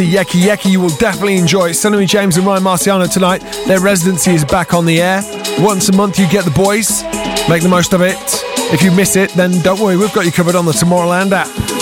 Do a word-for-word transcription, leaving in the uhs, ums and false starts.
Yeki Yeki, you will definitely enjoy it. Sonny James and Ryan Marciano tonight. Their residency is back on the air. Once a month you get the boys. Make the most of it. If you miss it, then don't worry, we've got you covered on the Tomorrowland app.